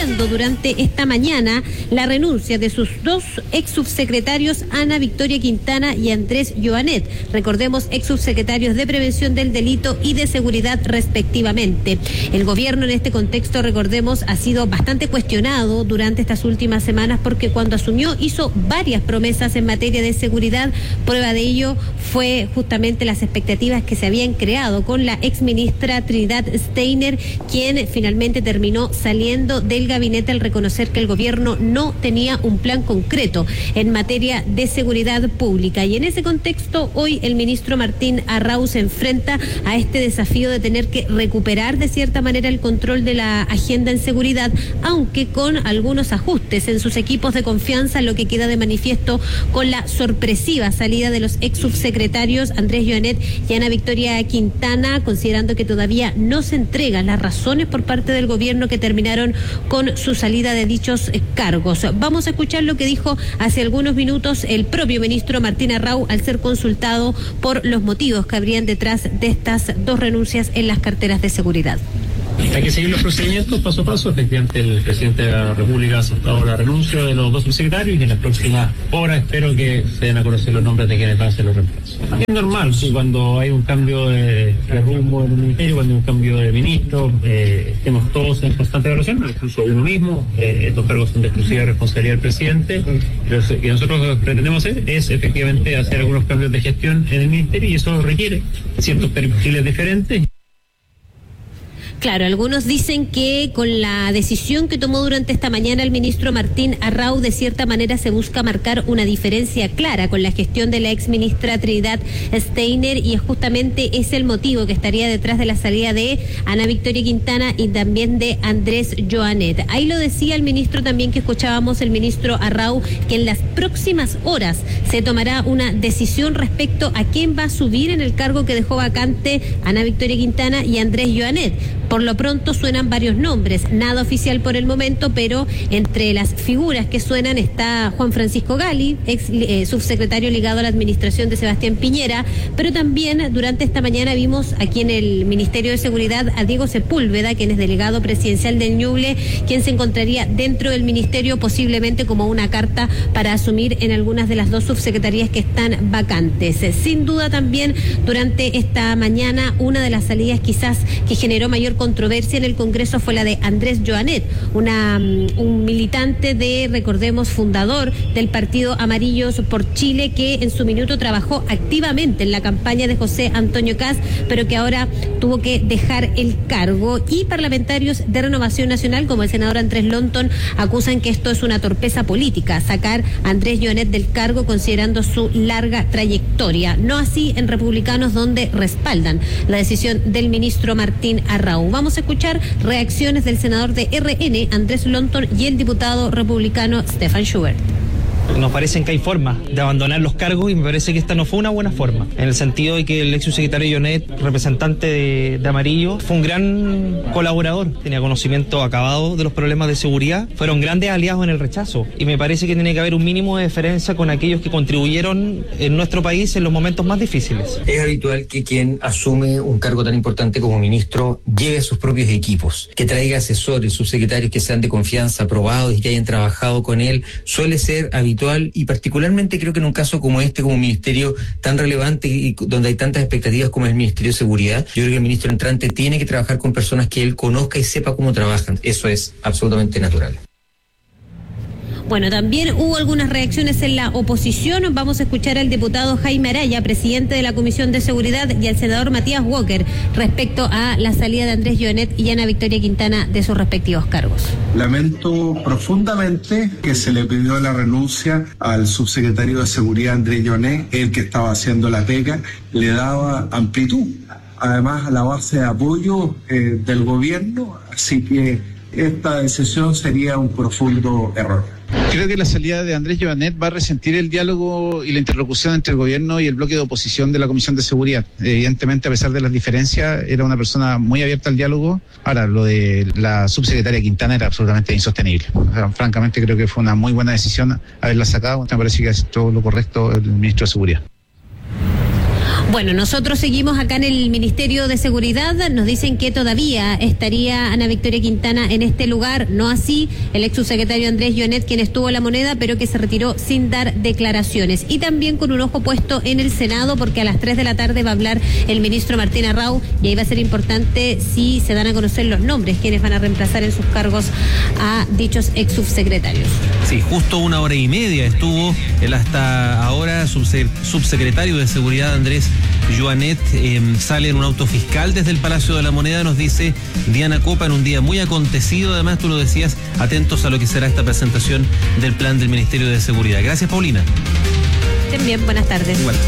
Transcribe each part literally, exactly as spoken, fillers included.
pidiendo durante esta mañana la renuncia de sus dos ex subsecretarios, Ana Victoria Quintana y Andrés Joanet. Recordemos, ex subsecretarios de Prevención del Delito y de Seguridad respectivamente. El gobierno en este contexto, recordemos, ha sido bastante cuestionado durante estas últimas semanas porque cuando asumió hizo varias promesas en materia de seguridad. Prueba de ello fue justamente las expectativas que se habían creado con la ex ministra Trinidad Steiner, quien finalmente terminó saliendo del gabinete al reconocer que el gobierno no tenía un plan concreto en materia de seguridad pública. Y en ese contexto, hoy el ministro Martín Arrau se enfrenta a este desafío de tener que recuperar de cierta manera el control de la agenda en seguridad, aunque con algunos ajustes en sus equipos de confianza, lo que queda de manifiesto con la sorpresiva salida de los ex subsecretarios Andrés Joanet y Ana Victoria Quintana, considerando que todavía no se entregan las razones por parte del gobierno que terminaron con su salida de dichos cargos. Vamos a escuchar lo que dijo hace algunos minutos el propio ministro Martín Arrau al ser consultado por los motivos que habrían detrás de estas dos renuncias en las carteras de seguridad. Hay que seguir los procedimientos paso a paso. Efectivamente, el presidente de la República ha aceptado la renuncia de los dos subsecretarios y en las próximas horas espero que se den a conocer los nombres de quienes van a ser los reemplazos. Es normal, sí, cuando hay un cambio de, de rumbo en el ministerio, cuando hay un cambio de ministro, eh, estemos todos en constante evaluación, incluso uno mismo. Eh, estos cargos son de exclusiva responsabilidad del presidente. Lo que nosotros pretendemos hacer es efectivamente hacer algunos cambios de gestión en el ministerio y eso requiere ciertos perfiles diferentes. Claro, algunos dicen que con la decisión que tomó durante esta mañana el ministro Martín Arrau, de cierta manera se busca marcar una diferencia clara con la gestión de la ex ministra Trinidad Steiner, y es justamente ese el motivo que estaría detrás de la salida de Ana Victoria Quintana y también de Andrés Joanet. Ahí lo decía el ministro también que escuchábamos, el ministro Arrau, que en las próximas horas se tomará una decisión respecto a quién va a subir en el cargo que dejó vacante Ana Victoria Quintana y Andrés Joanet. Por lo pronto suenan varios nombres, nada oficial por el momento, pero entre las figuras que suenan está Juan Francisco Gali, ex eh, subsecretario ligado a la administración de Sebastián Piñera, pero también durante esta mañana vimos aquí en el Ministerio de Seguridad a Diego Sepúlveda, quien es delegado presidencial del Ñuble, quien se encontraría dentro del ministerio posiblemente como una carta para asumir en algunas de las dos subsecretarías que están vacantes. Sin duda también durante esta mañana una de las salidas quizás que generó mayor controversia en el Congreso fue la de Andrés Joanet, una, un militante de, recordemos, fundador del Partido Amarillos por Chile, que en su minuto trabajó activamente en la campaña de José Antonio Kast, pero que ahora tuvo que dejar el cargo. Y parlamentarios de Renovación Nacional, como el senador Andrés Lonton, acusan que esto es una torpeza política, sacar a Andrés Joanet del cargo considerando su larga trayectoria. No así en Republicanos, donde respaldan la decisión del ministro Martín Arrau. Vamos a escuchar reacciones del senador de R N, Andrés Lonton, y el diputado republicano Stefan Schubert. Nos parece que hay forma de abandonar los cargos y me parece que esta no fue una buena forma, en el sentido de que el ex subsecretario Joanet, representante de, de Amarillo, fue un gran colaborador, tenía conocimiento acabado de los problemas de seguridad, fueron grandes aliados en el rechazo y me parece que tiene que haber un mínimo de deferencia con aquellos que contribuyeron en nuestro país en los momentos más difíciles. Es habitual que quien asume un cargo tan importante como ministro lleve a sus propios equipos, que traiga asesores, subsecretarios que sean de confianza, aprobados y que hayan trabajado con él. Suele ser habitual y particularmente creo que en un caso como este, como un ministerio tan relevante y donde hay tantas expectativas como es el Ministerio de Seguridad, yo creo que el ministro entrante tiene que trabajar con personas que él conozca y sepa cómo trabajan. Eso es absolutamente natural. Bueno, también hubo algunas reacciones en la oposición. Vamos a escuchar al diputado Jaime Araya, presidente de la Comisión de Seguridad, y al senador Matías Walker respecto a la salida de Andrés Joanet y Ana Victoria Quintana de sus respectivos cargos. Lamento profundamente que se le pidió la renuncia al subsecretario de Seguridad Andrés Joanet, el que estaba haciendo la pega, le daba amplitud, además a la base de apoyo eh, del gobierno, así que esta decisión sería un profundo error. Creo que la salida de Andrés Joanet va a resentir el diálogo y la interlocución entre el gobierno y el bloque de oposición de la Comisión de Seguridad. Evidentemente, a pesar de las diferencias, era una persona muy abierta al diálogo. Ahora, lo de la subsecretaria Quintana era absolutamente insostenible. O sea, francamente, creo que fue una muy buena decisión haberla sacado. Me parece que es todo lo correcto el ministro de Seguridad. Bueno, nosotros seguimos acá en el Ministerio de Seguridad. Nos dicen que todavía estaría Ana Victoria Quintana en este lugar. No así el ex subsecretario Andrés Jonet, quien estuvo en la moneda, pero que se retiró sin dar declaraciones. Y también con un ojo puesto en el Senado, porque a las tres de la tarde va a hablar el ministro Martín Arrau, y ahí va a ser importante si se dan a conocer los nombres, quienes van a reemplazar en sus cargos a dichos ex subsecretarios. Sí, justo una hora y media estuvo el hasta ahora subse- subsecretario de Seguridad Andrés Joanet. Eh, sale en un auto fiscal desde el Palacio de la Moneda, nos dice Diana Copa, en un día muy acontecido. Además, tú lo decías, atentos a lo que será esta presentación del plan del Ministerio de Seguridad. Gracias, Paulina. Estén bien, buenas tardes. Igual.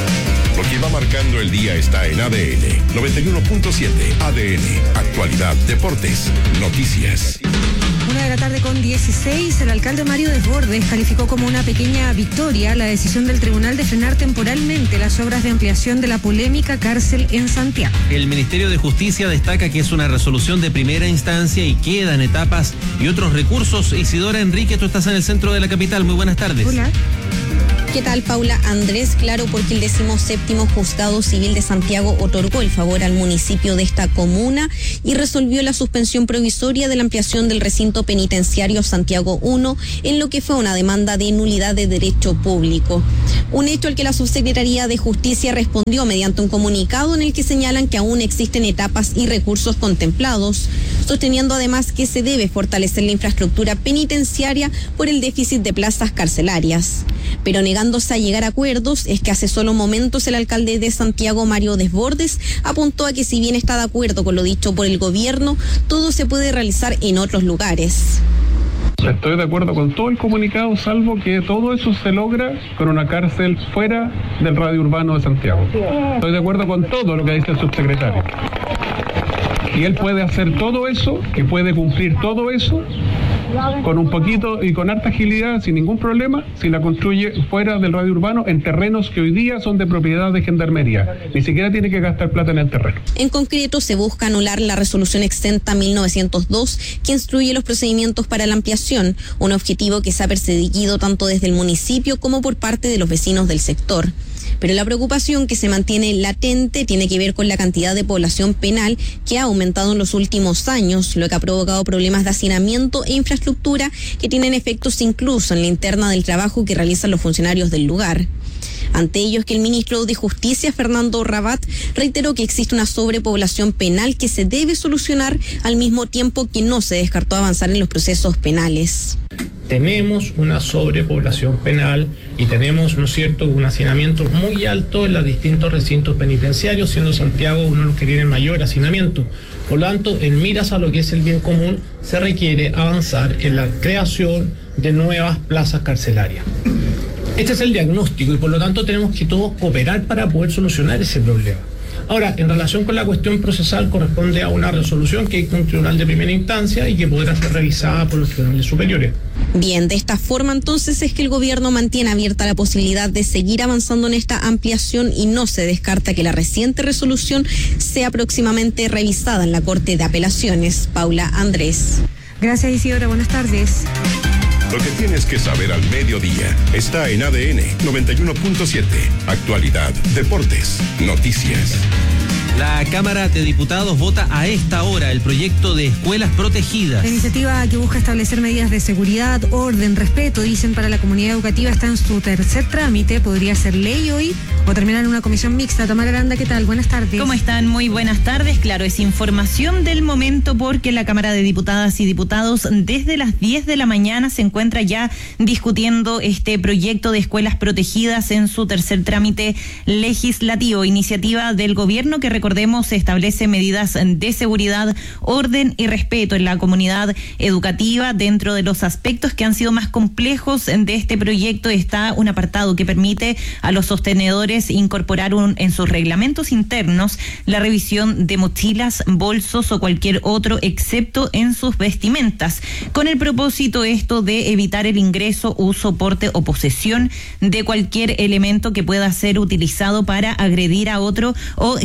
Lo que va marcando el día está en A D N noventa y uno punto siete. A D N, actualidad, deportes, noticias. Una de la tarde con dieciséis, el alcalde Mario Desbordes calificó como una pequeña victoria la decisión del tribunal de frenar temporalmente las obras de ampliación de la polémica cárcel en Santiago. El Ministerio de Justicia destaca que es una resolución de primera instancia y quedan etapas y otros recursos. Isidora Enrique, tú estás en el centro de la capital. Muy buenas tardes. Hola. ¿Qué tal, Paula? Andrés, claro, porque el decimoséptimo Juzgado Civil de Santiago otorgó el favor al municipio de esta comuna y resolvió la suspensión provisoria de la ampliación del recinto penitenciario Santiago uno en lo que fue una demanda de nulidad de derecho público. Un hecho al que la Subsecretaría de Justicia respondió mediante un comunicado en el que señalan que aún existen etapas y recursos contemplados, sosteniendo además que se debe fortalecer la infraestructura penitenciaria por el déficit de plazas carcelarias. Pero negándose a llegar a acuerdos, es que hace solo momentos el alcalde de Santiago, Mario Desbordes, apuntó a que si bien está de acuerdo con lo dicho por el gobierno, todo se puede realizar en otros lugares. Estoy de acuerdo con todo el comunicado, salvo que todo eso se logra con una cárcel fuera del radio urbano de Santiago. Estoy de acuerdo con todo lo que dice el subsecretario. Y él puede hacer todo eso, que puede cumplir todo eso, con un poquito y con harta agilidad, sin ningún problema, si la construye fuera del radio urbano, en terrenos que hoy día son de propiedad de Gendarmería. Ni siquiera tiene que gastar plata en el terreno. En concreto, se busca anular la resolución exenta mil novecientos dos que instruye los procedimientos para la ampliación, un objetivo que se ha perseguido tanto desde el municipio como por parte de los vecinos del sector. Pero la preocupación que se mantiene latente tiene que ver con la cantidad de población penal que ha aumentado en los últimos años, lo que ha provocado problemas de hacinamiento e infraestructura que tienen efectos incluso en la interna del trabajo que realizan los funcionarios del lugar. Ante ello es que el ministro de Justicia, Fernando Rabat, reiteró que existe una sobrepoblación penal que se debe solucionar al mismo tiempo que no se descartó avanzar en los procesos penales. Tenemos una sobrepoblación penal y tenemos, ¿no es cierto?, un hacinamiento muy alto en los distintos recintos penitenciarios, siendo Santiago uno de los que tiene mayor hacinamiento. Por lo tanto, en miras a lo que es el bien común, se requiere avanzar en la creación de nuevas plazas carcelarias. Este es el diagnóstico y por lo tanto tenemos que todos cooperar para poder solucionar ese problema. Ahora, en relación con la cuestión procesal, corresponde a una resolución que hay un tribunal de primera instancia y que podrá ser revisada por los tribunales superiores. Bien, de esta forma entonces es que el gobierno mantiene abierta la posibilidad de seguir avanzando en esta ampliación y no se descarta que la reciente resolución sea próximamente revisada en la Corte de Apelaciones. Paula Andrés. Gracias, Isidora. Buenas tardes. Lo que tienes que saber al mediodía está en A D N noventa y uno punto siete. Actualidad, deportes, noticias. La Cámara de Diputados vota a esta hora el proyecto de escuelas protegidas. La iniciativa que busca establecer medidas de seguridad, orden, respeto, dicen, para la comunidad educativa está en su tercer trámite. Podría ser ley hoy o terminar en una comisión mixta. Tamara Aranda, ¿qué tal? Buenas tardes. ¿Cómo están? Muy buenas tardes. Claro, es información del momento porque la Cámara de Diputadas y Diputados desde las diez de la mañana se encuentra ya discutiendo este proyecto de escuelas protegidas en su tercer trámite legislativo. Iniciativa del gobierno que recordemos establece medidas de seguridad, orden y respeto en la comunidad educativa. Dentro de los aspectos que han sido más complejos de este proyecto está un apartado que permite a los sostenedores incorporar un, en sus reglamentos internos la revisión de mochilas, bolsos o cualquier otro excepto en sus vestimentas, con el propósito esto de evitar el ingreso, uso, porte o posesión de cualquier elemento que pueda ser utilizado para agredir a otro o generar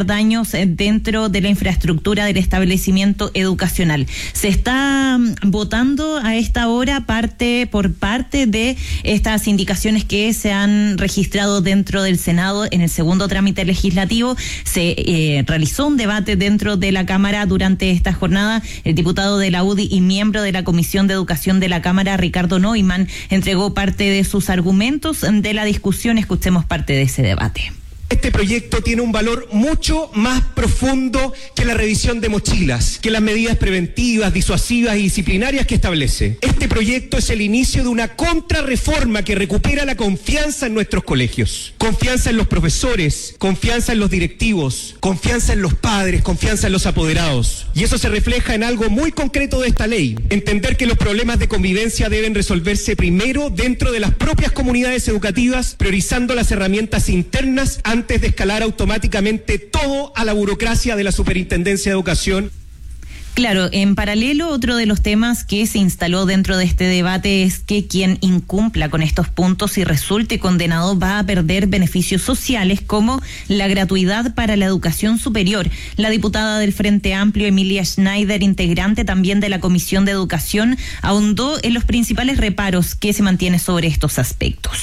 evitar daños dentro de la infraestructura del establecimiento educacional. Se está votando a esta hora parte por parte de estas indicaciones que se han registrado dentro del Senado en el segundo trámite legislativo. Se eh, realizó un debate dentro de la Cámara durante esta jornada. El diputado de la U D I y miembro de la Comisión de Educación de la Cámara, Ricardo Neumann, entregó parte de sus argumentos de la discusión. Escuchemos parte de ese debate. Este proyecto tiene un valor mucho más profundo que la revisión de mochilas, que las medidas preventivas, disuasivas y disciplinarias que establece. Este proyecto es el inicio de una contrarreforma que recupera la confianza en nuestros colegios. Confianza en los profesores, confianza en los directivos, confianza en los padres, confianza en los apoderados. Y eso se refleja en algo muy concreto de esta ley. Entender que los problemas de convivencia deben resolverse primero dentro de las propias comunidades educativas, priorizando las herramientas internas antes de escalar automáticamente todo a la burocracia de la Superintendencia de Educación. Claro, en paralelo, otro de los temas que se instaló dentro de este debate es que quien incumpla con estos puntos y resulte condenado va a perder beneficios sociales como la gratuidad para la educación superior. La diputada del Frente Amplio, Emilia Schneider, integrante también de la Comisión de Educación, ahondó en los principales reparos que se mantienen sobre estos aspectos.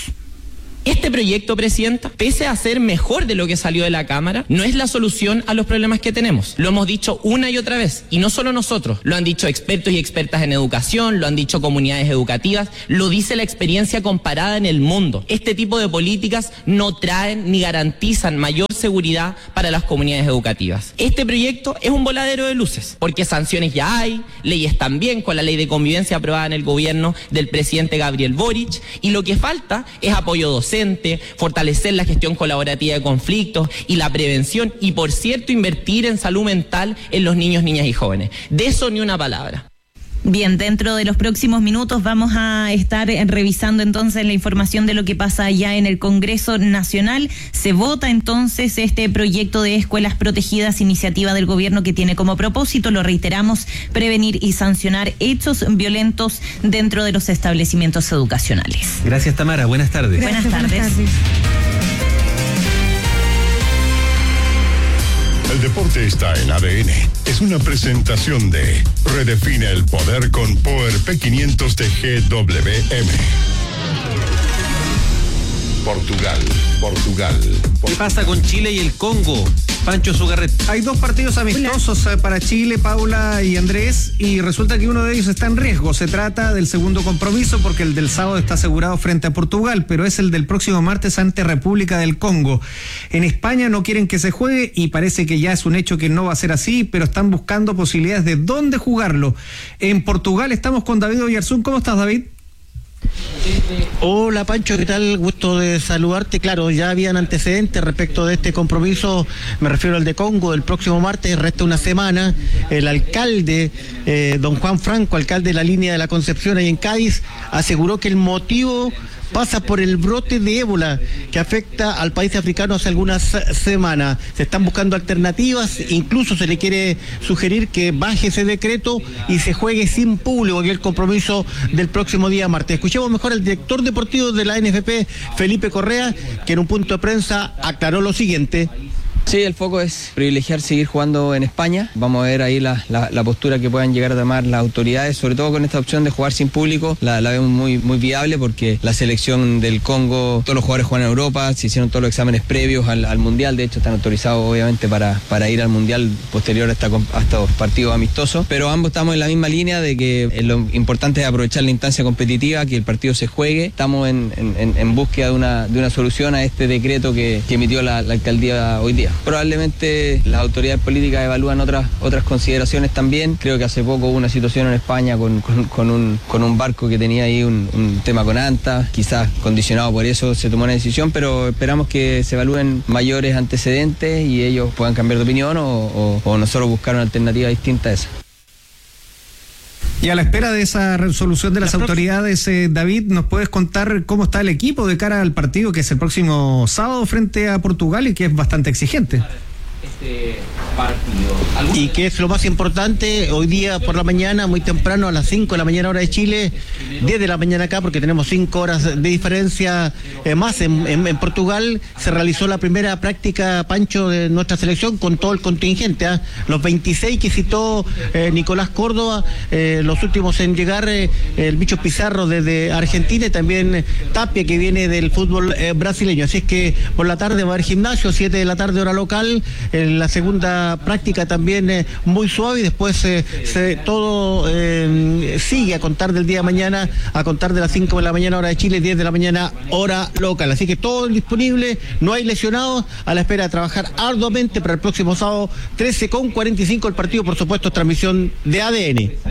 Este proyecto, Presidenta, pese a ser mejor de lo que salió de la Cámara, no es la solución a los problemas que tenemos. Lo hemos dicho una y otra vez, y no solo nosotros, lo han dicho expertos y expertas en educación, lo han dicho comunidades educativas, lo dice la experiencia comparada en el mundo. Este tipo de políticas no traen ni garantizan mayor seguridad para las comunidades educativas. Este proyecto es un voladero de luces, porque sanciones ya hay, leyes también, con la ley de convivencia aprobada en el gobierno del presidente Gabriel Boric, y lo que falta es apoyo docente, fortalecer la gestión colaborativa de conflictos y la prevención y, por cierto, invertir en salud mental en los niños, niñas y jóvenes. De eso ni una palabra. Bien, dentro de los próximos minutos vamos a estar revisando entonces la información de lo que pasa allá en el Congreso Nacional. Se vota entonces este proyecto de escuelas protegidas, iniciativa del gobierno que tiene como propósito, lo reiteramos, prevenir y sancionar hechos violentos dentro de los establecimientos educacionales. Gracias, Tamara. Buenas tardes. Buenas tardes. Buenas tardes. El deporte está en A D N. Es una presentación de Redefine el poder con Power P quinientos de G W M. Portugal, Portugal. ¿Qué pasa con Chile y el Congo? Pancho Zugarret. Hay dos partidos amistosos Hola. para Chile, Paula y Andrés, y resulta que uno de ellos está en riesgo. Se trata del segundo compromiso porque el del sábado está asegurado frente a Portugal, pero es el del próximo martes ante República del Congo. En España no quieren que se juegue y parece que ya es un hecho que no va a ser así, pero están buscando posibilidades de dónde jugarlo. En Portugal estamos con David Oyarzún. ¿Cómo estás, David? Hola Pancho, ¿qué tal? Gusto de saludarte. Claro, ya habían antecedentes respecto de este compromiso, me refiero al de Congo, el próximo martes, resta una semana. El alcalde, eh, don Juan Franco, alcalde de la línea de la Concepción ahí en Cádiz, aseguró que el motivo pasa por el brote de ébola que afecta al país africano hace algunas semanas. Se están buscando alternativas, incluso se le quiere sugerir que baje ese decreto y se juegue sin público en el compromiso del próximo día martes. Escuchemos mejor al director deportivo de la N F P, Felipe Correa, que en un punto de prensa aclaró lo siguiente. Sí, el foco es privilegiar seguir jugando en España. Vamos a ver ahí la, la, la postura que puedan llegar a tomar las autoridades, sobre todo con esta opción de jugar sin público. La, la vemos muy, muy viable porque la selección del Congo, todos los jugadores juegan en Europa, se hicieron todos los exámenes previos al, al Mundial, de hecho están autorizados obviamente para, para ir al Mundial posterior a, esta, a estos partidos amistosos, pero ambos estamos en la misma línea de que lo importante es aprovechar la instancia competitiva, que el partido se juegue. Estamos en, en, en búsqueda de una, de una solución a este decreto que, que emitió la, la alcaldía hoy día. Probablemente las autoridades políticas evalúan otras otras consideraciones también. Creo que hace poco hubo una situación en España con, con, con, un, con un barco que tenía ahí un, un tema con ANTA, quizás condicionado por eso se tomó una decisión, pero esperamos que se evalúen mayores antecedentes y ellos puedan cambiar de opinión o, o, o nosotros buscar una alternativa distinta a esa. Y a la espera de esa resolución de las la autoridades, eh, David, ¿nos puedes contar cómo está el equipo de cara al partido que es el próximo sábado frente a Portugal y que es bastante exigente? este partido. Y que es lo más importante, hoy día por la mañana, muy temprano, a las cinco de la mañana hora de Chile, diez de la mañana acá, porque tenemos cinco horas de diferencia eh, más en, en, en Portugal, se realizó la primera práctica, Pancho, de nuestra selección con todo el contingente, ¿eh? Los veintiséis que citó eh, Nicolás Córdoba, eh, los últimos en llegar, eh, el Bicho Pizarro desde Argentina y también eh, Tapia, que viene del fútbol eh, brasileño. Así es que por la tarde va a haber gimnasio, siete de la tarde hora local, eh, la segunda práctica también eh, muy suave, y después eh, se, todo eh, sigue a contar del día de mañana, a contar de las cinco de la mañana hora de Chile, diez de la mañana hora local. Así que todo disponible, no hay lesionados, a la espera de trabajar arduamente para el próximo sábado trece con cuarenta y cinco el partido, por supuesto, transmisión de A D N.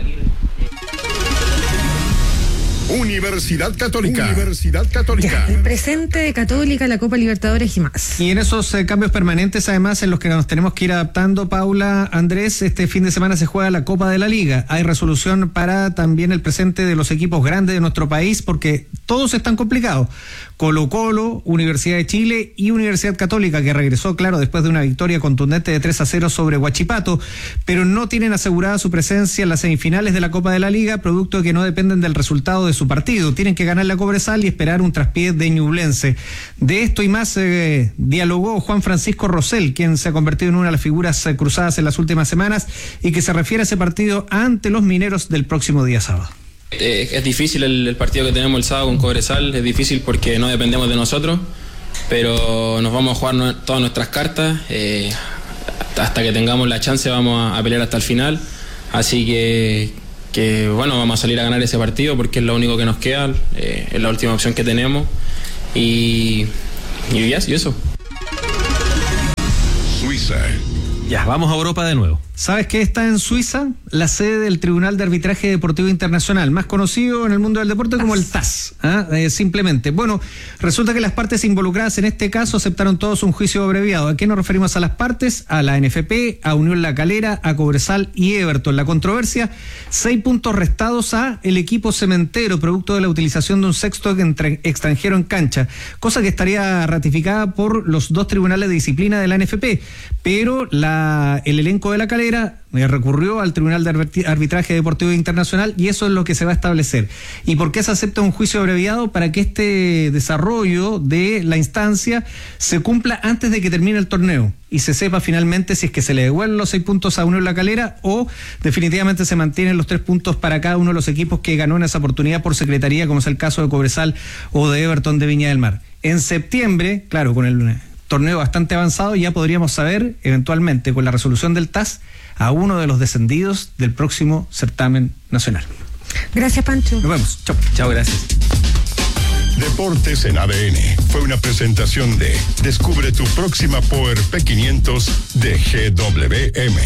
Universidad Católica. Universidad Católica. Ya, el presente de Católica, la Copa Libertadores y más. Y en esos eh, cambios permanentes, además, en los que nos tenemos que ir adaptando, Paula, Andrés, este fin de semana se juega la Copa de la Liga. Hay resolución para también el presente de los equipos grandes de nuestro país, porque todos están complicados. Colo-Colo, Universidad de Chile y Universidad Católica, que regresó, claro, después de una victoria contundente de tres a cero sobre Huachipato, pero no tienen asegurada su presencia en las semifinales de la Copa de la Liga, producto de que no dependen del resultado de su partido. Tienen que ganar la Cobresal y esperar un traspié de Ñublense. De esto y más eh, dialogó Juan Francisco Rosell, quien se ha convertido en una de las figuras eh, cruzadas en las últimas semanas y que se refiere a ese partido ante los mineros del próximo día sábado. Eh, es difícil el, el partido que tenemos el sábado con Cobresal, es difícil porque no dependemos de nosotros, pero nos vamos a jugar no, todas nuestras cartas, eh, hasta que tengamos la chance vamos a, a pelear hasta el final, así que, que bueno, vamos a salir a ganar ese partido porque es lo único que nos queda, eh, es la última opción que tenemos y, y, y eso. Suiza. Ya, vamos a Europa de nuevo. ¿Sabes qué está en Suiza? La sede del Tribunal de Arbitraje Deportivo Internacional, más conocido en el mundo del deporte como el T A S, ¿ah? eh, simplemente. Bueno, resulta que las partes involucradas en este caso aceptaron todos un juicio abreviado. ¿A qué nos referimos a las partes? A la N F P, a Unión La Calera, a Cobresal y Everton. La controversia, seis puntos restados a el equipo cementero, producto de la utilización de un sexto extranjero en cancha, cosa que estaría ratificada por los dos tribunales de disciplina de la N F P, pero la, el elenco de La Calera recurrió al Tribunal de Arbitraje Deportivo Internacional y eso es lo que se va a establecer. ¿Y por qué se acepta un juicio abreviado? Para que este desarrollo de la instancia se cumpla antes de que termine el torneo y se sepa finalmente si es que se le devuelven los seis puntos a Unión La Calera o definitivamente se mantienen los tres puntos para cada uno de los equipos que ganó en esa oportunidad por secretaría, como es el caso de Cobresal o de Everton de Viña del Mar. En septiembre, claro, con el torneo bastante avanzado, ya podríamos saber eventualmente con la resolución del T A S a uno de los descendidos del próximo certamen nacional. Gracias, Pancho. Nos vemos. Chao. Chao, gracias. Deportes en A D N fue una presentación de Descubre tu próxima Power P quinientos de G W M.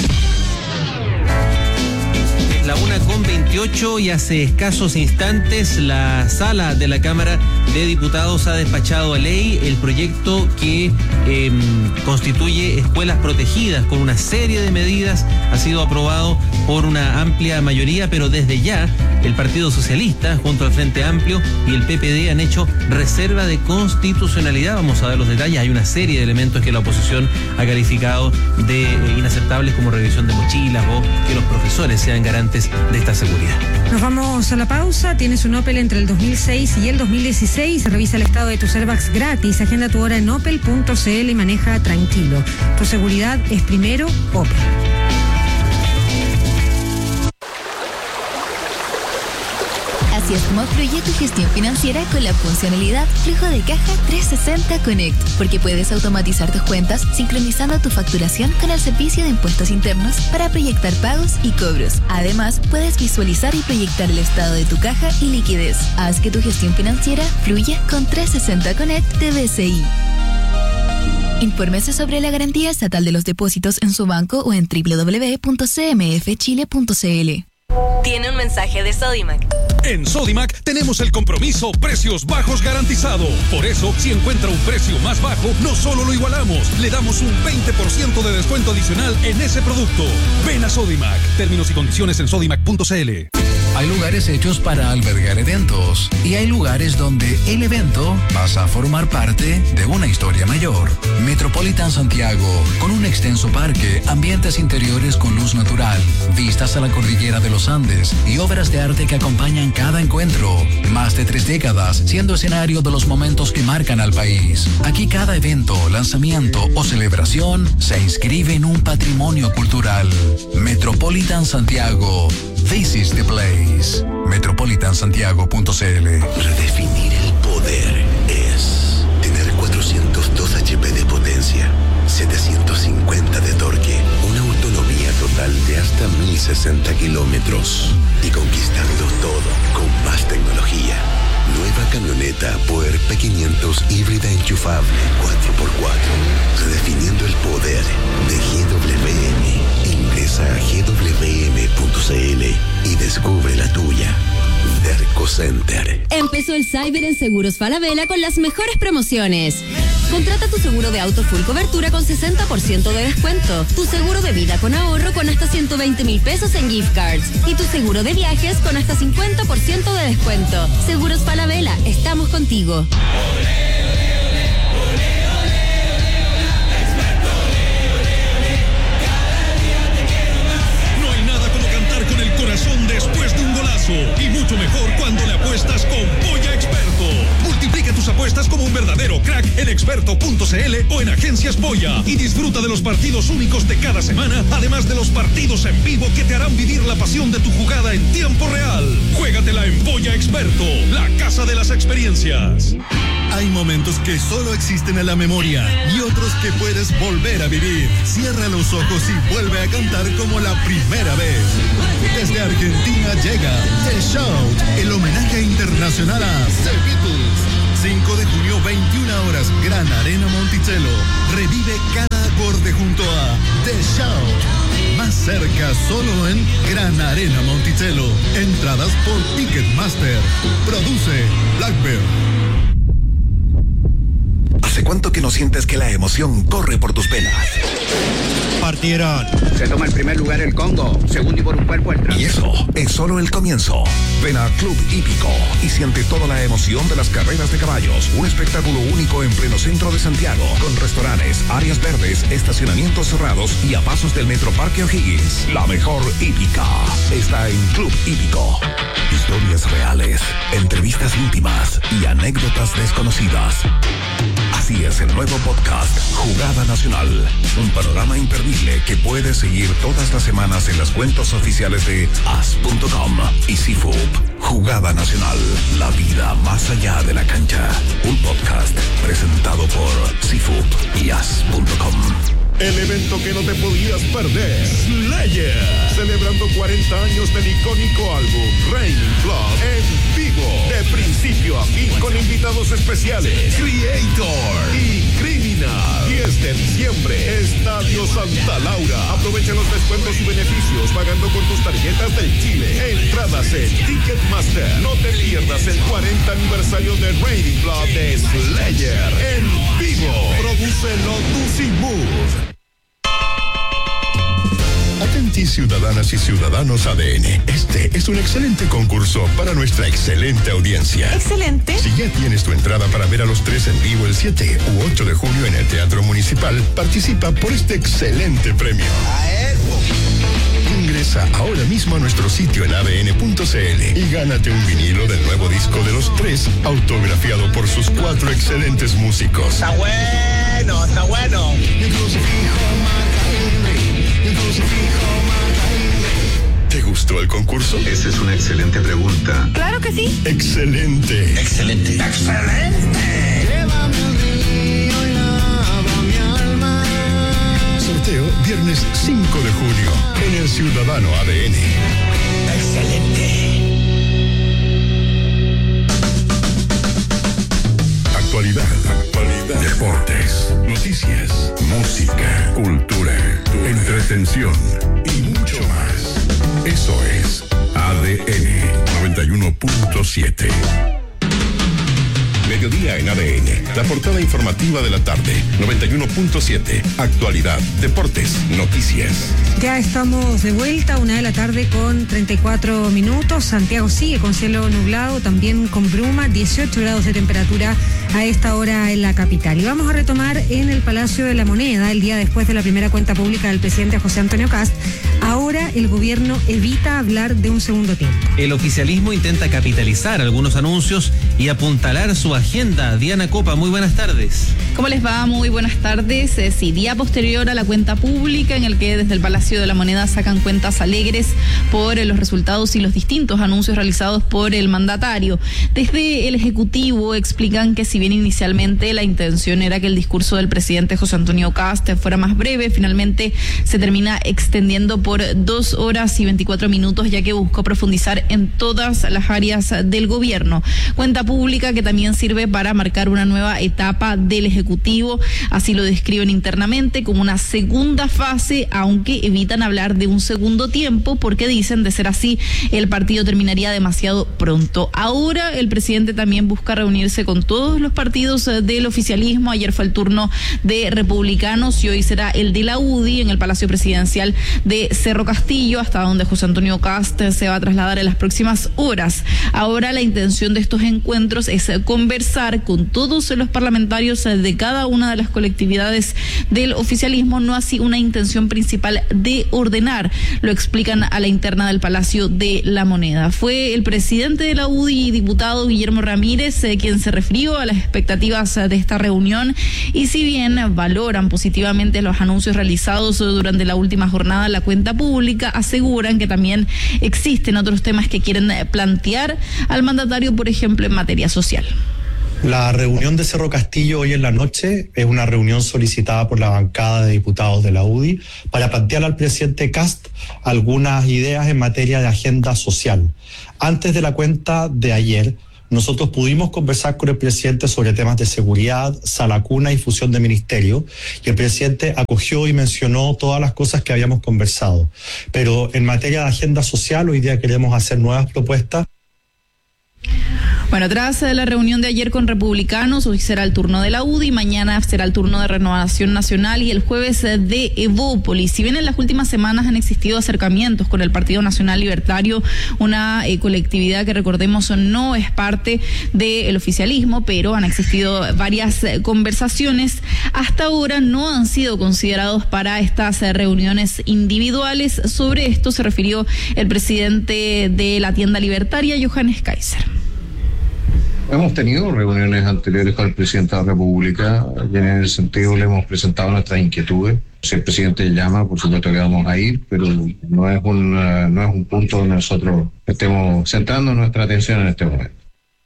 La una con veintiocho y hace escasos instantes la sala de la Cámara de Diputados ha despachado a ley el proyecto que eh, constituye escuelas protegidas con una serie de medidas. Ha sido aprobado por una amplia mayoría, pero desde ya el Partido Socialista junto al Frente Amplio y el P P D han hecho reserva de constitucionalidad. Vamos a ver los detalles. Hay una serie de elementos que la oposición ha calificado de eh, inaceptables, como revisión de mochilas o que los profesores sean garantes de esta seguridad. Nos vamos a la pausa. Tienes un Opel entre el dos mil seis y el dos mil dieciséis. Revisa el estado de tus airbags gratis. Agenda tu hora en opel punto c l y maneja tranquilo. Tu seguridad es primero, Opel. Así es como fluye tu gestión financiera con la funcionalidad Flujo de Caja trescientos sesenta Connect, porque puedes automatizar tus cuentas sincronizando tu facturación con el servicio de impuestos internos para proyectar pagos y cobros. Además, puedes visualizar y proyectar el estado de tu caja y liquidez. Haz que tu gestión financiera fluya con trescientos sesenta Connect de B C I. Infórmese sobre la garantía estatal de los depósitos en su banco o en doble u doble u doble u punto c m f chile punto c l. Tiene un mensaje de Sodimac. En Sodimac tenemos el compromiso precios bajos garantizado. Por eso, si encuentra un precio más bajo, no solo lo igualamos, le damos un veinte por ciento de descuento adicional en ese producto. Ven a Sodimac. Términos y condiciones en sodimac punto c l. Hay lugares hechos para albergar eventos y hay lugares donde el evento pasa a formar parte de una historia mayor. Metropolitan Santiago, con un extenso parque, ambientes interiores con luz natural, vistas a la cordillera de los Andes y obras de arte que acompañan cada encuentro. Más de tres décadas siendo escenario de los momentos que marcan al país. Aquí cada evento, lanzamiento o celebración se inscribe en un patrimonio cultural. Metropolitan Santiago. This is the place. metropolitan santiago punto c l. Redefinir el poder es tener cuatrocientos dos H P de potencia, setecientos cincuenta de torque, una autonomía total de hasta mil sesenta kilómetros y conquistarlo todo con más tecnología. Nueva camioneta Puer P quinientos híbrida enchufable cuatro por cuatro. Redefiniendo el poder de G W M. Ingresa a g w m punto c l y descubre la tuya. Derco Center. Empezó el Cyber en Seguros Falabella con las mejores promociones. Contrata tu seguro de auto full cobertura con sesenta por ciento de descuento. Tu seguro de vida con ahorro con hasta ciento veinte mil pesos en gift cards. Y tu seguro de viajes con hasta cincuenta por ciento de descuento. Seguros Falabella, estamos contigo. Corazón después de un golazo y mucho mejor cuando le apuestas con Polla Experto. Multiplica tus apuestas como un verdadero crack en experto punto c l o en Agencias Polla y disfruta de los partidos únicos de cada semana, además de los partidos en vivo que te harán vivir la pasión de tu jugada en tiempo real. Juégatela en Polla Experto, la casa de las experiencias. Hay momentos que solo existen en la memoria y otros que puedes volver a vivir. Cierra los ojos y vuelve a cantar como la primera vez. Desde Argentina llega The Shout, el homenaje internacional a The Beatles. cinco de junio, veintiuna horas, Gran Arena Monticello. Revive cada acorde junto a The Shout. Más cerca, solo en Gran Arena Monticello. Entradas por Ticketmaster. Produce Blackbird. ¿Hace cuánto que no sientes que la emoción corre por tus venas? Partieron. Se toma el primer lugar el Congo, segundo y por un cuerpo el Trump. Y eso es solo el comienzo. Ven a Club Hípico y siente toda la emoción de las carreras de caballos. Un espectáculo único en pleno centro de Santiago, con restaurantes, áreas verdes, estacionamientos cerrados y a pasos del Metro Parque O'Higgins. La mejor hípica está en Club Hípico. Historias reales, entrevistas íntimas y anécdotas desconocidas. Así es el nuevo podcast Jugada Nacional, un panorama imperdible que puedes seguir todas las semanas en las cuentas oficiales de as punto com y C F U P. Jugada Nacional, la vida más allá de la cancha. Un podcast presentado por C F U P y as punto com. El evento que no te podías perder, Slayer, celebrando cuarenta años del icónico álbum Raining Blood en vivo, de principio a fin con invitados especiales, Creator y Criminal. diez de diciembre, Estadio Santa Laura. Aprovecha los descuentos y beneficios pagando con tus tarjetas del Chile. Entradas en Ticketmaster. No te pierdas el cuarenta aniversario de Raining Blood de Slayer en vivo. Produce Lotus y Mood. Atenti ciudadanas y ciudadanos A D N. Este es un excelente concurso para nuestra excelente audiencia. Excelente. Si ya tienes tu entrada para ver a los tres en vivo el siete u ocho de junio en el Teatro Municipal, participa por este excelente premio. Ingresa ahora mismo a nuestro sitio en a d n punto c l y gánate un vinilo del nuevo disco de los tres, autografiado por sus cuatro excelentes músicos. Está bueno, está bueno. ¿Te gustó el concurso? Esa es una excelente pregunta. Claro que sí. Excelente. Excelente. Excelente. Llévame al río y lava mi alma. Sorteo viernes cinco de junio en el Ciudadano A D N. Excelente. Actualidad, actualidad, deportes, noticias, música, cultura, entretención y mucho más. Eso es A D N noventa y uno punto siete. mediodía en A D N. La portada informativa de la tarde, noventa y uno punto siete. Actualidad, deportes, noticias. Ya estamos de vuelta, una de la tarde con treinta y cuatro minutos. Santiago sigue con cielo nublado, también con bruma, dieciocho grados de temperatura a esta hora en la capital. Y vamos a retomar en el Palacio de la Moneda, el día después de la primera cuenta pública del presidente José Antonio Kast. Ahora el gobierno evita hablar de un segundo tiempo. El oficialismo intenta capitalizar algunos anuncios y apuntalar su agenda. Diana Copa, muy buenas tardes. ¿Cómo les va? Muy buenas tardes. Eh, sí, día posterior a la cuenta pública en el que desde el Palacio de la Moneda sacan cuentas alegres por eh, los resultados y los distintos anuncios realizados por el mandatario. Desde el Ejecutivo explican que si bien inicialmente la intención era que el discurso del presidente José Antonio Kast fuera más breve, finalmente se termina extendiendo por dos horas y veinticuatro minutos, ya que buscó profundizar en todas las áreas del gobierno. Cuenta pública que también sirve para marcar una nueva etapa del Ejecutivo, así lo describen internamente como una segunda fase, aunque evitan hablar de un segundo tiempo porque dicen, de ser así, el partido terminaría demasiado pronto. Ahora el presidente también busca reunirse con todos los partidos del oficialismo. Ayer fue el turno de Republicanos y hoy será el de la U D I en el Palacio Presidencial de Cerro Castillo, hasta donde José Antonio Kast se va a trasladar en las próximas horas. Ahora la intención de estos encuentros es conversar con todos los parlamentarios de cada una de las colectividades del oficialismo, no así una intención principal de ordenar, lo explican a la interna del Palacio de la Moneda. Fue el presidente de la U D I, diputado Guillermo Ramírez, eh, quien se refirió a las expectativas de esta reunión, y si bien valoran positivamente los anuncios realizados durante la última jornada de la cuenta pública, aseguran que también existen otros temas que quieren plantear al mandatario, por ejemplo, en materia social. La reunión de Cerro Castillo hoy en la noche es una reunión solicitada por la bancada de diputados de la U D I para plantear al presidente Kast algunas ideas en materia de agenda social. Antes de la cuenta de ayer, nosotros pudimos conversar con el presidente sobre temas de seguridad, sala cuna y fusión de ministerio, y el presidente acogió y mencionó todas las cosas que habíamos conversado. Pero en materia de agenda social, hoy día queremos hacer nuevas propuestas. Bueno, tras la reunión de ayer con Republicanos, hoy será el turno de la U D I, mañana será el turno de Renovación Nacional y el jueves de Evópolis. Si bien en las últimas semanas han existido acercamientos con el Partido Nacional Libertario, una eh, colectividad que, recordemos, no es parte del oficialismo, pero han existido varias eh, conversaciones, hasta ahora no han sido considerados para estas eh, reuniones individuales. Sobre esto se refirió el presidente de la tienda libertaria, Johannes Kaiser. Hemos tenido reuniones anteriores con el presidente de la República y en ese sentido le hemos presentado nuestras inquietudes. Si el presidente llama, por supuesto que vamos a ir, pero no es un, no es un punto donde nosotros estemos centrando nuestra atención en este momento.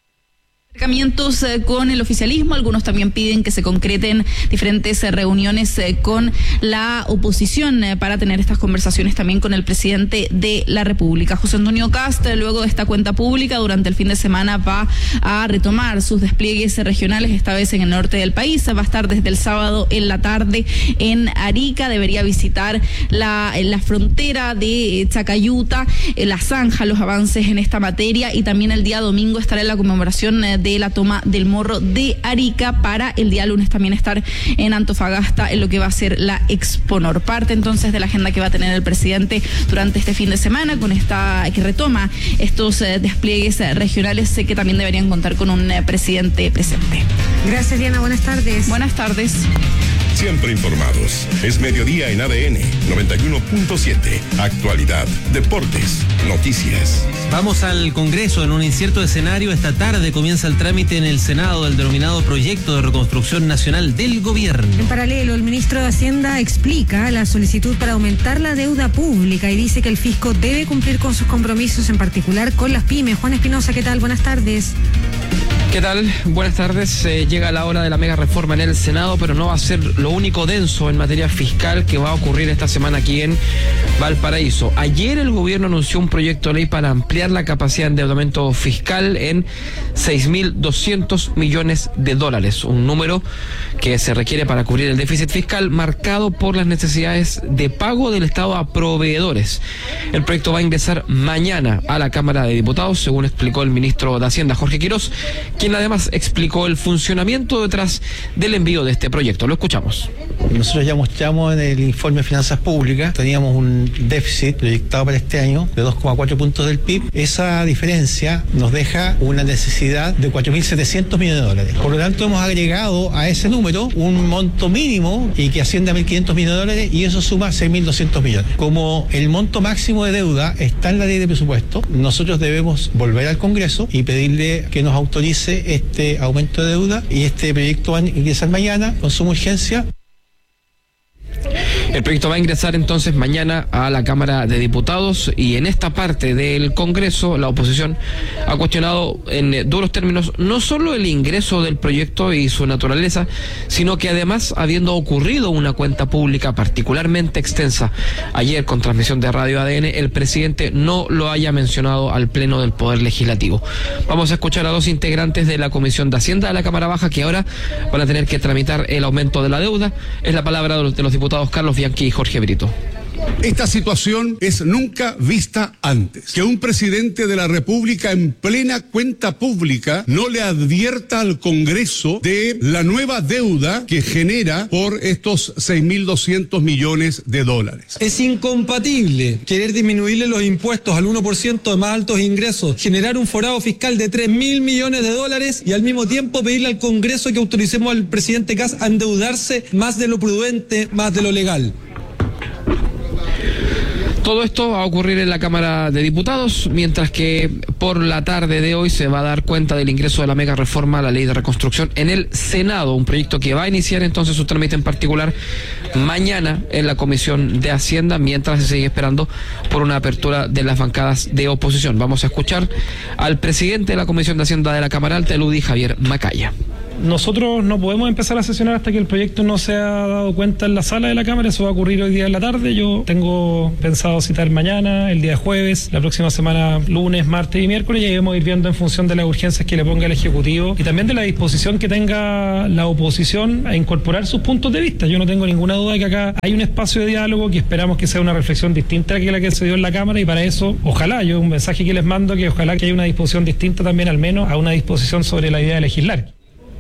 Acercamientos eh, con el oficialismo, algunos también piden que se concreten diferentes eh, reuniones eh, con la oposición eh, para tener estas conversaciones también con el presidente de la República. José Antonio Kast, eh, luego de esta cuenta pública, durante el fin de semana va a retomar sus despliegues eh, regionales, esta vez en el norte del país. Va a estar desde el sábado en la tarde en Arica, debería visitar la, la frontera de eh, Chacayuta, eh, la zanja, los avances en esta materia, y también el día domingo estará en la conmemoración eh, de de la toma del Morro de Arica, para el día lunes también estar en Antofagasta en lo que va a ser la Exponor. Parte entonces de la agenda que va a tener el presidente durante este fin de semana, con esta que retoma estos eh, despliegues eh, regionales, sé que también deberían contar con un eh, presidente presente. Gracias, Diana, buenas tardes. Buenas tardes. Siempre informados. Es mediodía en A D N noventa y uno punto siete. Actualidad, deportes, noticias. Vamos al Congreso. En un incierto escenario, esta tarde comienza el trámite en el Senado del denominado Proyecto de Reconstrucción Nacional del Gobierno. En paralelo, el ministro de Hacienda explica la solicitud para aumentar la deuda pública y dice que el fisco debe cumplir con sus compromisos, en particular con las pymes. Juan Espinosa, ¿qué tal? Buenas tardes. ¿Qué tal? Buenas tardes. Eh, llega la hora de la mega reforma en el Senado, pero no va a ser lo único denso en materia fiscal que va a ocurrir esta semana aquí en Valparaíso. Ayer el gobierno anunció un proyecto de ley para ampliar la capacidad de endeudamiento fiscal en seis mil doscientos millones de dólares, un número que se requiere para cubrir el déficit fiscal marcado por las necesidades de pago del Estado a proveedores. El proyecto va a ingresar mañana a la Cámara de Diputados, según explicó el ministro de Hacienda, Jorge Quirós, quien quien además explicó el funcionamiento detrás del envío de este proyecto. Lo escuchamos. Nosotros ya mostramos en el informe de finanzas públicas, teníamos un déficit proyectado para este año de dos coma cuatro puntos del P I B. Esa diferencia nos deja una necesidad de cuatro mil setecientos millones de dólares. Por lo tanto, hemos agregado a ese número un monto mínimo y que asciende a mil quinientos millones de dólares, y eso suma seis mil doscientos millones. Como el monto máximo de deuda está en la ley de presupuesto, nosotros debemos volver al Congreso y pedirle que nos autorice este aumento de deuda, y este proyecto va a ingresar mañana con suma urgencia. El proyecto va a ingresar entonces mañana a la Cámara de Diputados, y en esta parte del Congreso la oposición ha cuestionado en duros términos no solo el ingreso del proyecto y su naturaleza, sino que además, habiendo ocurrido una cuenta pública particularmente extensa ayer con transmisión de Radio A D N, el presidente no lo haya mencionado al Pleno del Poder Legislativo. Vamos a escuchar a dos integrantes de la Comisión de Hacienda de la Cámara Baja que ahora van a tener que tramitar el aumento de la deuda. Es la palabra de los, de los diputados Carlos Bianchi y Jorge Brito. Esta situación es nunca vista antes. Que un presidente de la República en plena cuenta pública no le advierta al Congreso de la nueva deuda que genera por estos seis mil doscientos millones de dólares. Es incompatible querer disminuirle los impuestos al uno por ciento de más altos ingresos, generar un forado fiscal de tres mil millones de dólares y al mismo tiempo pedirle al Congreso que autoricemos al presidente Kast a endeudarse más de lo prudente, más de lo legal. Todo esto va a ocurrir en la Cámara de Diputados, mientras que por la tarde de hoy se va a dar cuenta del ingreso de la mega reforma a la ley de reconstrucción en el Senado, un proyecto que va a iniciar entonces su trámite en particular mañana en la Comisión de Hacienda, mientras se sigue esperando por una apertura de las bancadas de oposición. Vamos a escuchar al presidente de la Comisión de Hacienda de la Cámara Alta, el U D I, Javier Macaya. Nosotros no podemos empezar a sesionar hasta que el proyecto no se ha dado cuenta en la sala de la Cámara. Eso va a ocurrir hoy día en la tarde. Yo tengo pensado citar mañana, el día jueves, la próxima semana, lunes, martes y miércoles, y ahí vamos a ir viendo en función de las urgencias que le ponga el Ejecutivo y también de la disposición que tenga la oposición a incorporar sus puntos de vista. Yo no tengo ninguna duda de que acá hay un espacio de diálogo que esperamos que sea una reflexión distinta a la que se dio en la Cámara, y para eso, ojalá, yo un mensaje que les mando, que ojalá que haya una disposición distinta también, al menos a una disposición sobre la idea de legislar.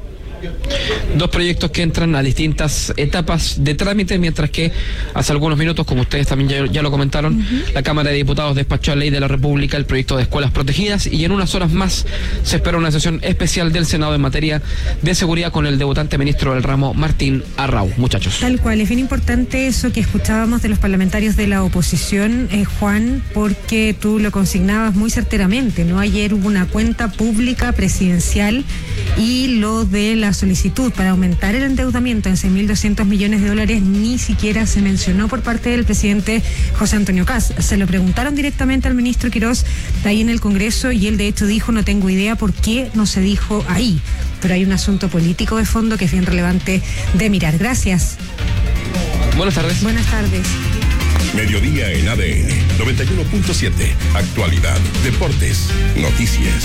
Dos proyectos que entran a distintas etapas de trámite, mientras que hace algunos minutos, como ustedes también ya, ya lo comentaron, uh-huh. la Cámara de Diputados despachó a Ley de la República el proyecto de escuelas protegidas, y en unas horas más se espera una sesión especial del Senado en materia de seguridad con el debutante ministro del ramo, Martín Arrau. Muchachos. Tal cual, es bien importante eso que escuchábamos de los parlamentarios de la oposición, eh, Juan, porque tú lo consignabas muy certeramente, ¿no? Ayer hubo una cuenta pública presidencial y lo de la solicitud para aumentar el endeudamiento en seis mil doscientos millones de dólares ni siquiera se mencionó por parte del presidente José Antonio Kast. Se lo preguntaron directamente al ministro Quirós ahí en el Congreso, y él de hecho dijo: no tengo idea por qué no se dijo ahí, pero hay un asunto político de fondo que es bien relevante de mirar. Gracias. Buenas tardes. Buenas tardes. Mediodía en A D N noventa y uno punto siete. Actualidad, deportes, noticias.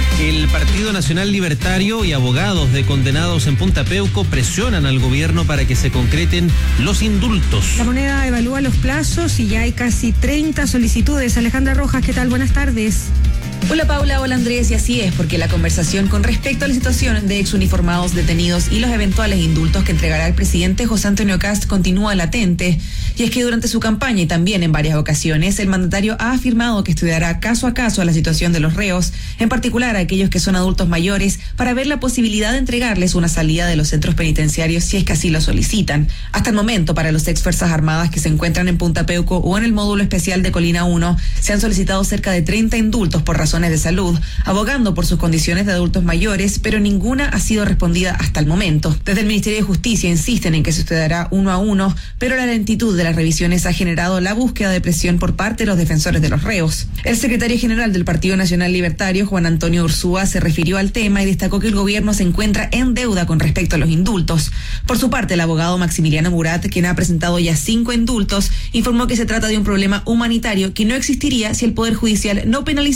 El Partido Nacional Libertario y abogados de condenados en Punta Peuco presionan al gobierno para que se concreten los indultos. La Moneda evalúa los plazos y ya hay casi treinta solicitudes. Alejandra Rojas, ¿qué tal? Buenas tardes. Hola Paula, hola Andrés, y así es, porque la conversación con respecto a la situación de exuniformados detenidos y los eventuales indultos que entregará el presidente José Antonio Kast continúa latente. Y es que durante su campaña y también en varias ocasiones, el mandatario ha afirmado que estudiará caso a caso la situación de los reos, en particular a aquellos que son adultos mayores, para ver la posibilidad de entregarles una salida de los centros penitenciarios si es que así lo solicitan. Hasta el momento, para los ex Fuerzas Armadas que se encuentran en Punta Peuco o en el módulo especial de Colina uno, se han solicitado cerca de treinta indultos por razones de salud, abogando por sus condiciones de adultos mayores, pero ninguna ha sido respondida hasta el momento. Desde el Ministerio de Justicia insisten en que se estudiará uno a uno, pero la lentitud de las revisiones ha generado la búsqueda de presión por parte de los defensores de los reos. El secretario general del Partido Nacional Libertario, Juan Antonio Ursúa, se refirió al tema y destacó que el gobierno se encuentra en deuda con respecto a los indultos. Por su parte, el abogado Maximiliano Murat, quien ha presentado ya cinco indultos, informó que se trata de un problema humanitario que no existiría si el Poder Judicial no penalizara a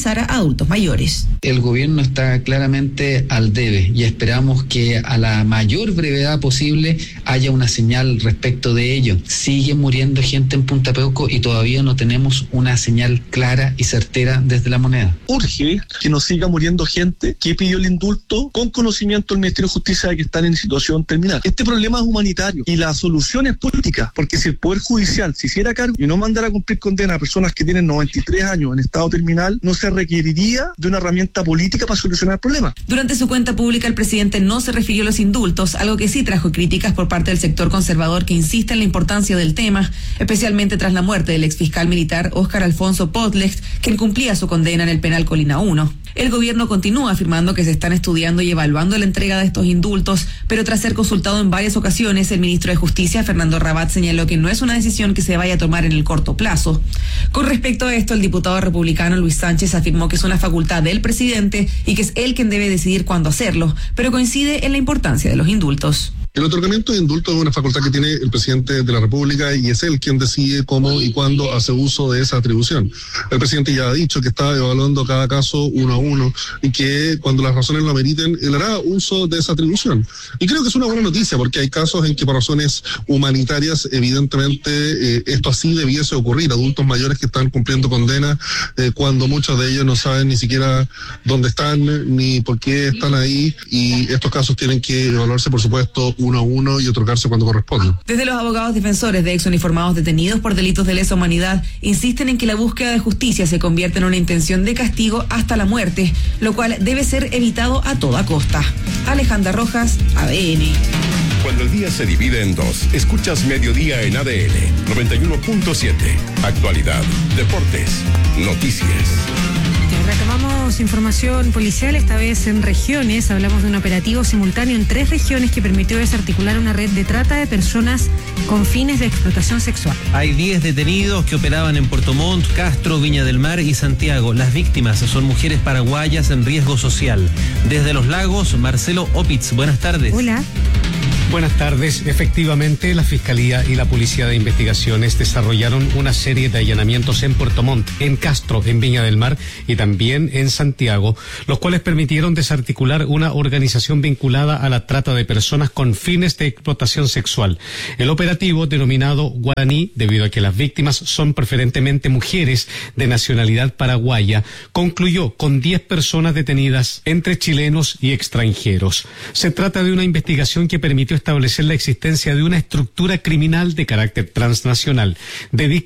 adultos mayores. El gobierno está claramente al debe y esperamos que a la mayor brevedad posible haya una señal respecto de ello. Sigue muriendo gente en Punta Peuco y todavía no tenemos una señal clara y certera desde La Moneda. Urge que no siga muriendo gente que pidió el indulto con conocimiento del Ministerio de Justicia de que están en situación terminal. Este problema es humanitario y la solución es política, porque si el Poder Judicial se hiciera cargo y no mandara a cumplir condena a personas que tienen noventa y tres años en estado terminal, no se requeriría de una herramienta política para solucionar el problema. Durante su cuenta pública, el presidente no se refirió a los indultos, algo que sí trajo críticas por parte del sector conservador que insiste en la importancia del tema, especialmente tras la muerte del exfiscal militar Óscar Alfonso Potlecht, quien cumplía su condena en el penal Colina uno. El gobierno continúa afirmando que se están estudiando y evaluando la entrega de estos indultos, pero tras ser consultado en varias ocasiones, el ministro de Justicia, Fernando Rabat, señaló que no es una decisión que se vaya a tomar en el corto plazo. Con respecto a esto, el diputado republicano Luis Sánchez afirmó que es una facultad del presidente y que es él quien debe decidir cuándo hacerlo, pero coincide en la importancia de los indultos. El otorgamiento de indultos es una facultad que tiene el presidente de la República y es él quien decide cómo y cuándo hace uso de esa atribución. El presidente ya ha dicho que está evaluando cada caso uno a uno y que cuando las razones lo ameriten, él hará uso de esa atribución. Y creo que es una buena noticia porque hay casos en que por razones humanitarias, evidentemente, eh, esto así debiese ocurrir. Adultos mayores que están cumpliendo condena eh, cuando muchos de ellos no saben ni siquiera dónde están ni por qué están ahí, y estos casos tienen que evaluarse, por supuesto, uno a uno y otorgarse cuando corresponde. Desde los abogados defensores de exuniformados detenidos por delitos de lesa humanidad insisten en que la búsqueda de justicia se convierte en una intención de castigo hasta la muerte, lo cual debe ser evitado a toda costa. Alejandra Rojas, A D N. Cuando el día se divide en dos, escuchas Mediodía en A D N noventa y uno punto siete. Actualidad, deportes, noticias. Retomamos información policial, esta vez en regiones. Hablamos de un operativo simultáneo en tres regiones que permitió desarticular una red de trata de personas con fines de explotación sexual. Hay diez detenidos que operaban en Puerto Montt, Castro, Viña del Mar y Santiago. Las víctimas son mujeres paraguayas en riesgo social. Desde Los Lagos, Marcelo Opitz, buenas tardes. Hola. Buenas tardes. Efectivamente, la Fiscalía y la Policía de Investigaciones desarrollaron una serie de allanamientos en Puerto Montt, en Castro, en Viña del Mar y también en Santiago, los cuales permitieron desarticular una organización vinculada a la trata de personas con fines de explotación sexual. El operativo, denominado Guaraní, debido a que las víctimas son preferentemente mujeres de nacionalidad paraguaya, concluyó con diez personas detenidas entre chilenos y extranjeros. Se trata de una investigación que permitió establecer la existencia de una estructura criminal de carácter transnacional dedicada